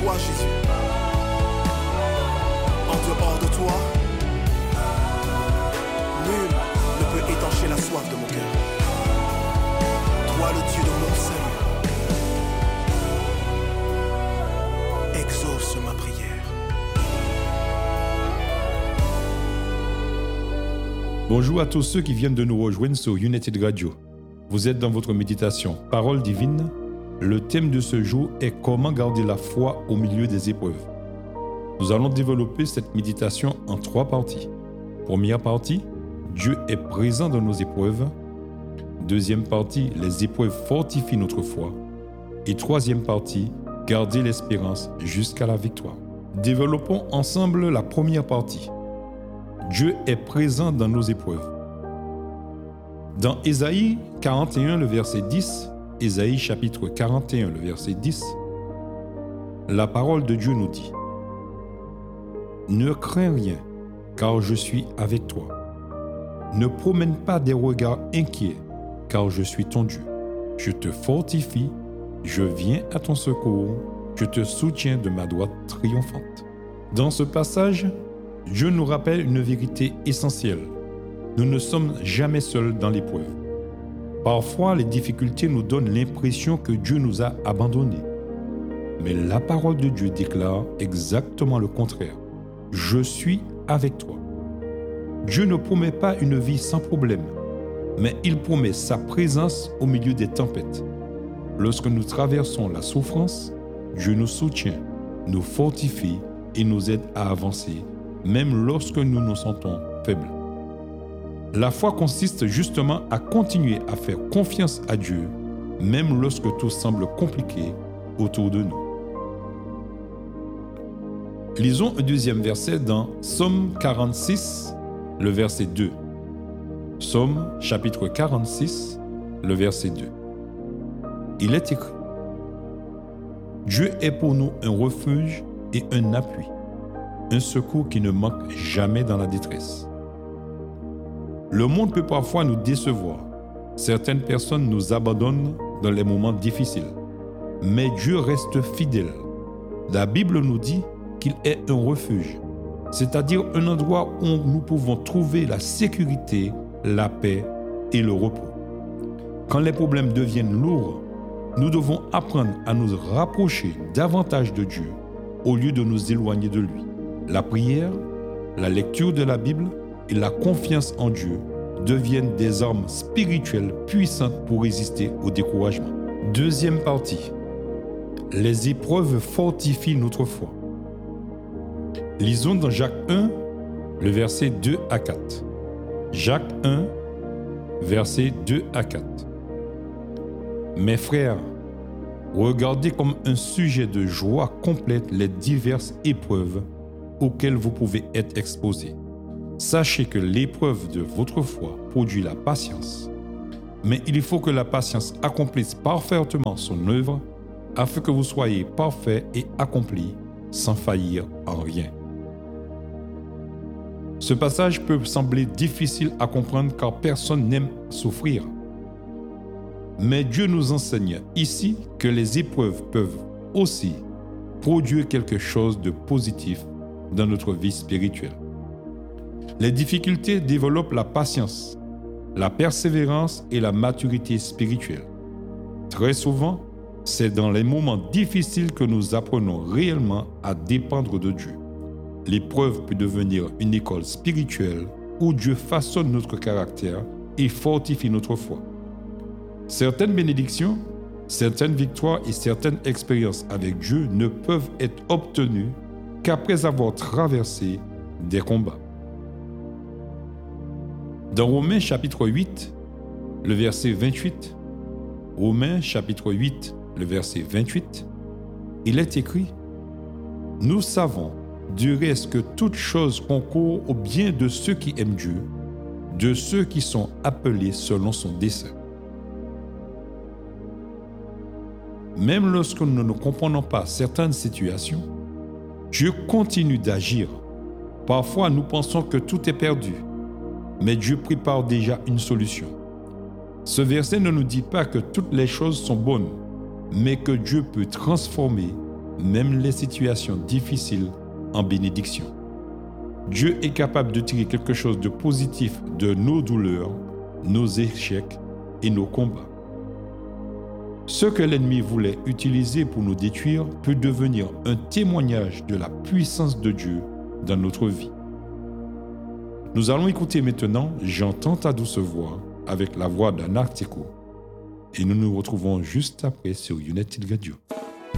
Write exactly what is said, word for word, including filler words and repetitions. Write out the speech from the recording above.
toi, Jésus. En dehors de toi, nul ne peut étancher la soif de mon cœur. Toi, le Dieu de mon salut, exauce ma prière. Bonjour à tous ceux qui viennent de nous rejoindre sur United Radio. Vous êtes dans votre méditation Parole divine. Le thème de ce jour est comment garder la foi au milieu des épreuves. Nous allons développer cette méditation en trois parties. Première partie, Dieu est présent dans nos épreuves. Deuxième partie, les épreuves fortifient notre foi. Et troisième partie, garder l'espérance jusqu'à la victoire. Développons ensemble la première partie. Dieu est présent dans nos épreuves. Dans Ésaïe quarante et un, le verset dix, Ésaïe chapitre quarante et un, le verset dix, la parole de Dieu nous dit « Ne crains rien, car je suis avec toi. Ne promène pas des regards inquiets, car je suis ton Dieu. Je te fortifie, je viens à ton secours, je te soutiens de ma droite triomphante. » Dans ce passage, Dieu nous rappelle une vérité essentielle. Nous ne sommes jamais seuls dans l'épreuve. Parfois, les difficultés nous donnent l'impression que Dieu nous a abandonnés. Mais la parole de Dieu déclare exactement le contraire. « Je suis avec toi ». Dieu ne promet pas une vie sans problème, mais il promet sa présence au milieu des tempêtes. Lorsque nous traversons la souffrance, Dieu nous soutient, nous fortifie et nous aide à avancer, même lorsque nous nous sentons faibles. La foi consiste justement à continuer à faire confiance à Dieu, même lorsque tout semble compliqué autour de nous. Lisons un deuxième verset dans Psaume quarante-six, le verset deux. Psaume chapitre quarante-six, le verset deux. Il est écrit « Dieu est pour nous un refuge et un appui, un secours qui ne manque jamais dans la détresse. » Le monde peut parfois nous décevoir. Certaines personnes nous abandonnent dans les moments difficiles. Mais Dieu reste fidèle. La Bible nous dit qu'il est un refuge, c'est-à-dire un endroit où nous pouvons trouver la sécurité, la paix et le repos. Quand les problèmes deviennent lourds, nous devons apprendre à nous rapprocher davantage de Dieu au lieu de nous éloigner de lui. La prière, la lecture de la Bible et la confiance en Dieu deviennent des armes spirituelles puissantes pour résister au découragement. Deuxième partie. Les épreuves fortifient notre foi. Lisons dans Jacques un, le verset deux à quatre. Jacques un, verset deux à quatre. Mes frères, regardez comme un sujet de joie complète les diverses épreuves auxquelles vous pouvez être exposés. Sachez que l'épreuve de votre foi produit la patience. Mais il faut que la patience accomplisse parfaitement son œuvre afin que vous soyez parfaits et accomplis sans faillir en rien. Ce passage peut sembler difficile à comprendre car personne n'aime souffrir. Mais Dieu nous enseigne ici que les épreuves peuvent aussi produire quelque chose de positif dans notre vie spirituelle. Les difficultés développent la patience, la persévérance et la maturité spirituelle. Très souvent, c'est dans les moments difficiles que nous apprenons réellement à dépendre de Dieu. L'épreuve peut devenir une école spirituelle où Dieu façonne notre caractère et fortifie notre foi. Certaines bénédictions, certaines victoires et certaines expériences avec Dieu ne peuvent être obtenues qu'après avoir traversé des combats. Dans Romains chapitre huit, le verset vingt-huit, Romains chapitre huit, le verset vingt-huit, il est écrit « Nous savons du reste que toute chose concourt au bien de ceux qui aiment Dieu, de ceux qui sont appelés selon son dessein. » Même lorsque nous ne comprenons pas certaines situations, Dieu continue d'agir. Parfois, nous pensons que tout est perdu, mais Dieu prépare déjà une solution. Ce verset ne nous dit pas que toutes les choses sont bonnes, mais que Dieu peut transformer même les situations difficiles en bénédiction. Dieu est capable de tirer quelque chose de positif de nos douleurs, nos échecs et nos combats. Ce que l'ennemi voulait utiliser pour nous détruire peut devenir un témoignage de la puissance de Dieu dans notre vie. Nous allons écouter maintenant « J'entends ta douce voix » avec la voix d'Anna Teko. Et nous nous retrouvons juste après sur United Radio.